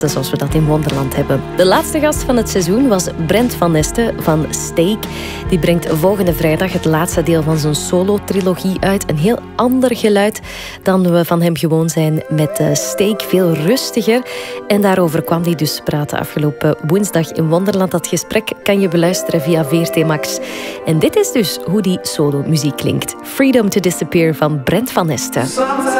zoals we dat in Wonderland hebben. De laatste gast van het seizoen was Brent van Nesten van Steek. Die brengt volgende vrijdag het laatste deel van zijn solo-trilogie uit. Een heel ander geluid dan we van hem gewoon zijn met Steek. Veel rustiger. En daarover kwam hij dus praten afgelopen woensdag in Wonderland. Dat gesprek kan je beluisteren via VRT Max. En dit is dus hoe die solo-muziek klinkt. Freedom to Disappear van Brent van Nesten.